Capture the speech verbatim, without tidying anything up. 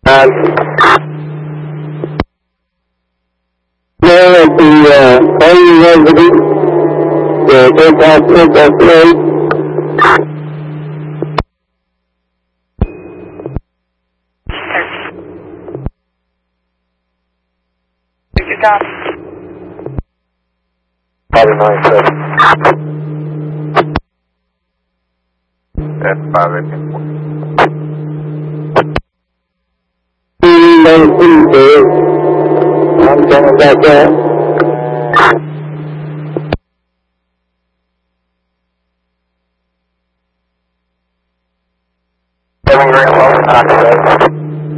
There at the uh, Army residence, the big outfit that place. Good job. five nine seven. That's five eight four. I'm going back there.